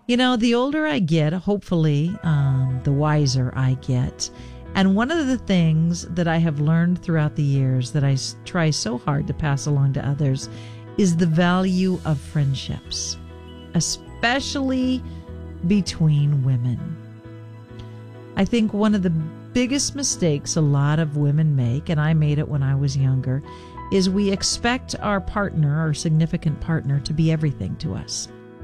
The older I get, hopefully, the wiser I get. And one of the things that I have learned throughout the years that I try so hard to pass along to others is the value of friendships, especially between women. I think one of the biggest mistakes a lot of women make, and I made it when I was younger, is we expect our partner, our significant partner, to be everything to us,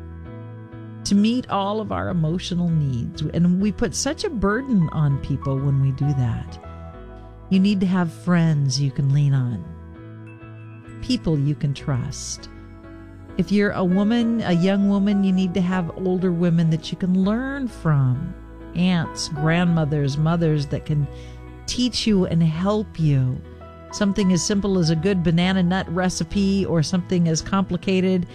to meet all of our emotional needs. And we put such a burden on people when we do that. You need to have friends you can lean on, people you can trust. If you're a woman, a young woman, you need to have older women that you can learn from. Aunts, grandmothers, mothers that can teach you and help you. Something as simple as a good banana nut recipe, or something as complicated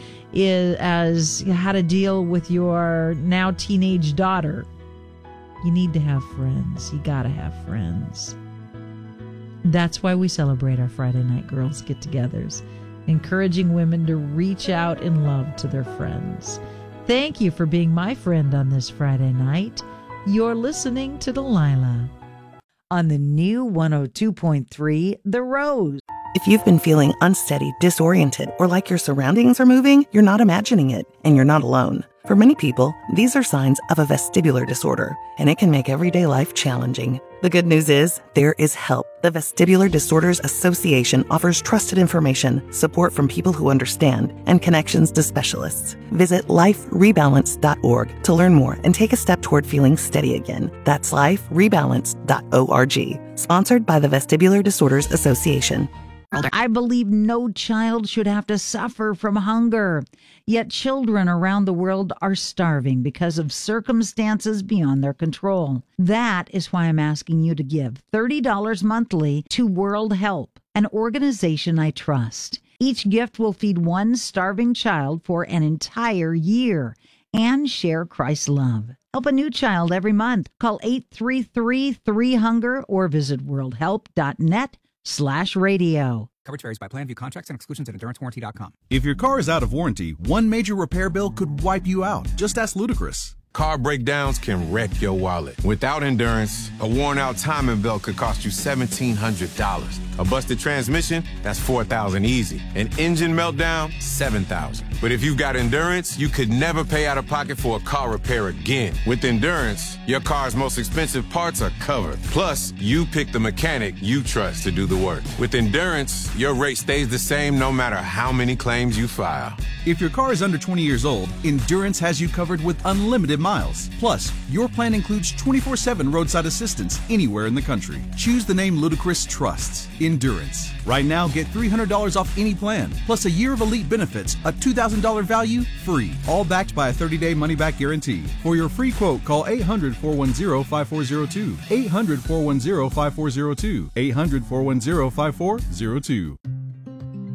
as how to deal with your now teenage daughter. You need to have friends. You got to have friends. That's why we celebrate our Friday Night Girls Get-Togethers, encouraging women to reach out in love to their friends. Thank you for being my friend on this Friday night. You're listening to Delilah on the new 102.3 The Rose. If you've been feeling unsteady, disoriented, or like your surroundings are moving, you're not imagining it, and you're not alone. For many people, these are signs of a vestibular disorder, and it can make everyday life challenging. The good news is, there is help. The Vestibular Disorders Association offers trusted information, support from people who understand, and connections to specialists. Visit liferebalance.org to learn more and take a step toward feeling steady again. That's liferebalance.org. Sponsored by the Vestibular Disorders Association. I believe no child should have to suffer from hunger. Yet children around the world are starving because of circumstances beyond their control. That is why I'm asking you to give $30 monthly to World Help, an organization I trust. Each gift will feed one starving child for an entire year and share Christ's love. Help a new child every month. Call 833-3-HUNGER or visit worldhelp.net/radio. Coverage varies by plan. View contracts and exclusions at endurancewarranty.com. If your car is out of warranty, one major repair bill could wipe you out. Just ask Ludacris. Car breakdowns can wreck your wallet. Without Endurance, a worn-out timing belt could cost you $1,700. A busted transmission, that's $4,000 easy. An engine meltdown, $7,000. But if you've got Endurance, you could never pay out of pocket for a car repair again. With Endurance, your car's most expensive parts are covered. Plus, you pick the mechanic you trust to do the work. With Endurance, your rate stays the same no matter how many claims you file. If your car is under 20 years old, Endurance has you covered with unlimited miles. Plus, your plan includes 24/7 roadside assistance anywhere in the country. Choose the name Ludacris trusts, Endurance. Right now, get $300 off any plan, plus a year of elite benefits, a $2,000 value, free. All backed by a 30-day money-back guarantee. For your free quote, call 800-410-5402. 800-410-5402. 800-410-5402.